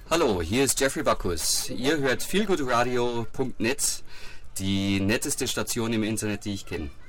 Hallo, hier ist Jeffrey Backus. Ihr hört feelgoodradio.net, die netteste Station im Internet, die ich kenne.